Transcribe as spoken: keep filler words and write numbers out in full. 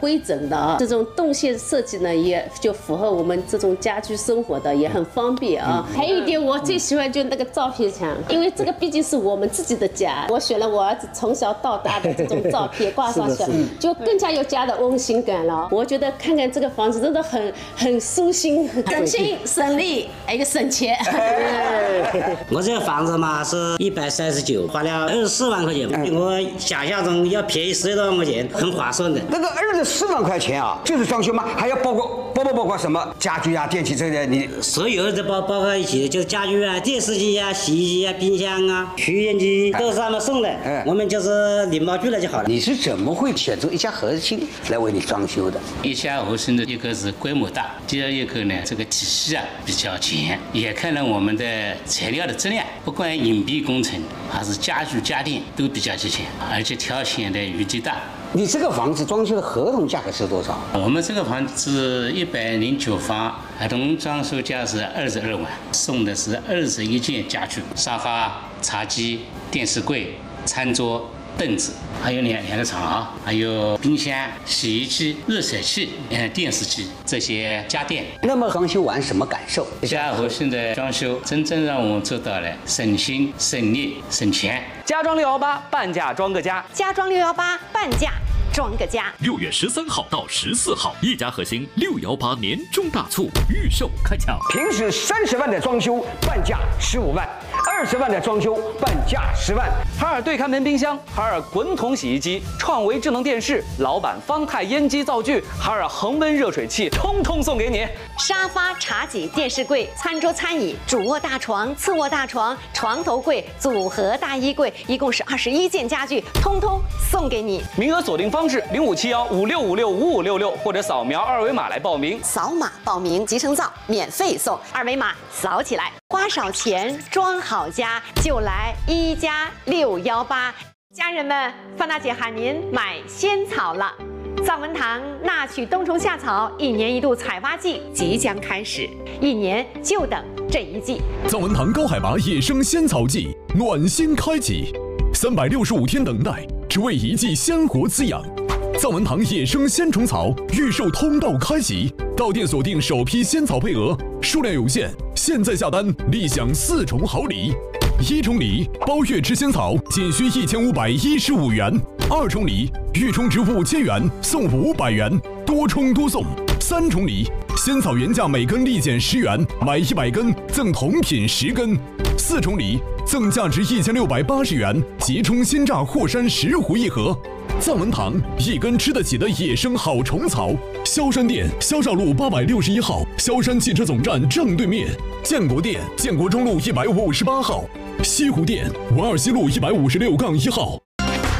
规整的啊。这种动线设计呢，也就符合我们这种家居生活的，也很方便啊。还有一点我最喜欢就那个照片墙，因为这个毕竟是我们自己的家，我选了我儿子从小到大的这种照片挂上去，就更加有家的温馨感了。我觉得看看这个房子真的很很舒心，省心省力，还有省钱。 我这个房子嘛是一百三十九，花了二十四万块钱，比我想象中要便宜十多万块钱，很划算的。 那个二十四万块钱啊，就是装修吗？还要包括包不包括什么家具啊、电器这些？你所有的包包括一起，就是家具啊、电视机啊、洗衣机啊、冰箱啊、取烟机都是他们送的，我们就是领包去了就好了。 你是怎么会选择一家和兴来为你装修的？ 一家和兴的一个是规模大，第二一个呢，这个体系啊比较全，也看到我们的材料的质量，不管隐蔽工程还是家具家电都比较齐全，而且挑选的余地大。 你这个房子装修的合同价格是多少？ 我们这个房子一百零九房，合同装修价是二十二万，送的是二十一件家具，沙发、茶几、电视柜、餐桌、凳子，还有两两个床啊，还有冰箱、洗衣机、热水器、嗯电视机这些家电。 那么装修完什么感受？ 家和兴的装修真正让我们做到了省心、省力、省钱。 家装六幺八半价装个家， 家装六幺八半价装个家。 六月十三号到十四号，一家和兴六幺八年中大促预售开抢。 平时三十万的装修半价十五万，二十万的装修半价十万。 海尔对看门冰箱、海尔滚筒洗衣机、创维智能电视、老板方太烟机灶具、海尔恒温热水器，通通送给你。 沙发、茶几、电视柜、餐桌、餐椅、主卧大床、次卧大床、床头柜、组合大衣柜，一共是二十一件家具，通通送给你。 名额锁定方式：零五七幺五六五六五五六六，或者扫描二维码来报名。 扫码报名，集成灶免费送，二维码扫起来。花少钱装好家，就来一加六幺八。家人们，范大姐喊您买仙草了。藏文堂纳曲冬虫夏草一年一度采挖季即将开始，一年就等这一季。 藏文堂高海拔野生仙草季暖心开启，三百六十五天等待，只为一季鲜活滋养。藏文堂野生鲜虫草预售通道开启，到店锁定首批仙草配额，数量有限，现在下单立享四重好礼。一重礼，包月吃仙草仅需一千五百一十五元；二重礼，预充值五千元送五百元，多充多送。三重礼，仙草原价每根立减十元，买一百根赠同品十根。四重礼，赠价值一千六百八十元即充鲜榨霍山石斛一盒。藏文堂，一根吃得起的野生好虫草。萧山店萧少路八百六十一号，萧山汽车总站正对面；建国店建国中路一百五十八号；西湖店文二西路一百五十六杠一号。